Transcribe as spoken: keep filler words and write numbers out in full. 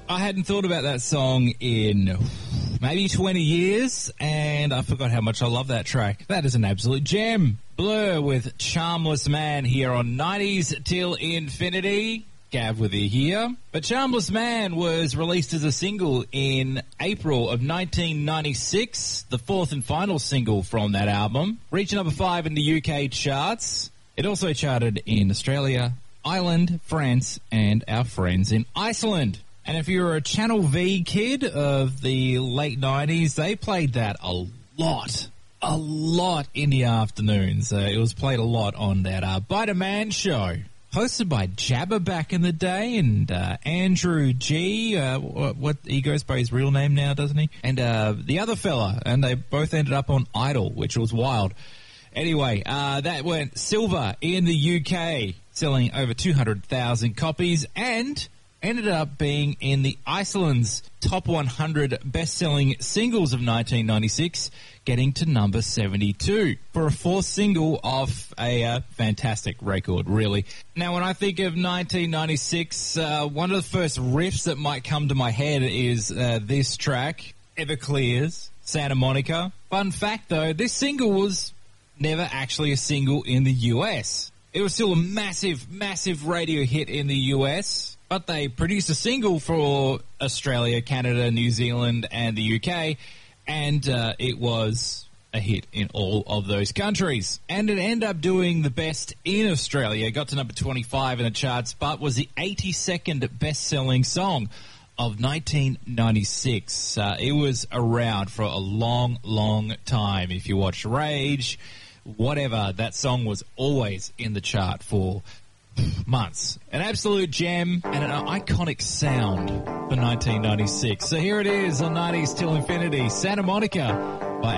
I hadn't thought about that song in maybe twenty years, and I forgot how much I love that track. That is an absolute gem. Blur with Charmless Man here on nineties Till Infinity. Gav with you here. But Charmless Man was released as a single in April of nineteen ninety-six, the fourth and final single from that album, reaching number five in the U K charts. It also charted in Australia, Ireland, France, and our friends in Iceland. And if you're a Channel V kid of the late nineties, they played that a lot, a lot in the afternoons. Uh, it was played a lot on that uh, Bite a Man show, hosted by Jabba back in the day, and uh, Andrew G, uh, what, what he goes by his real name now, doesn't he? And uh, the other fella, and they both ended up on Idol, which was wild. Anyway, uh, that went silver in the U K, selling over two hundred thousand copies, and ended up being in the Iceland's top one hundred best-selling singles of nineteen ninety-six, getting to number seventy-two for a fourth single off a uh, fantastic record, really. Now, when I think of nineteen ninety-six, uh, one of the first riffs that might come to my head is uh, this track, Everclear's Santa Monica. Fun fact, though, this single was never actually a single in the U S. It was still a massive, massive radio hit in the U S, but they produced a single for Australia, Canada, New Zealand, and the U K, and uh, it was a hit in all of those countries. And it ended up doing the best in Australia. It got to number twenty-five in the charts, but was the eighty-second best-selling song of nineteen ninety-six. Uh, it was around for a long, long time. If you watch Rage, whatever, that song was always in the chart for months. An absolute gem and an iconic sound for nineteen ninety-six. So here it is on nineties Till Infinity, Santa Monica by